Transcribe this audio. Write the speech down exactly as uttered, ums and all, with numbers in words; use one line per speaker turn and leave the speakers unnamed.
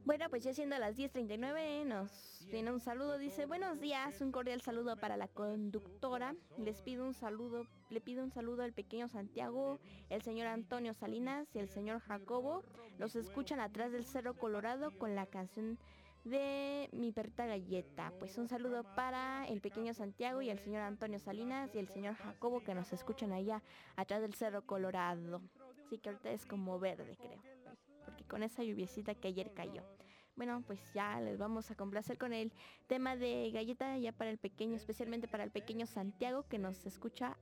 Bueno, pues ya siendo las diez treinta y nueve, nos viene un saludo, dice, buenos días, un cordial saludo para la conductora, les pido un saludo, le pido un saludo al pequeño Santiago, el señor Antonio Salinas y el señor Jacobo, los escuchan atrás del Cerro Colorado con la canción de Mi Perrita Galleta. Pues un saludo para el pequeño Santiago y el señor Antonio Salinas y el señor Jacobo que nos escuchan allá atrás del Cerro Colorado. Sí que ahorita es como verde, creo, porque con esa lluviecita que ayer cayó. Bueno, pues ya les vamos a complacer con el tema de galleta ya para el pequeño, especialmente para el pequeño Santiago que nos escucha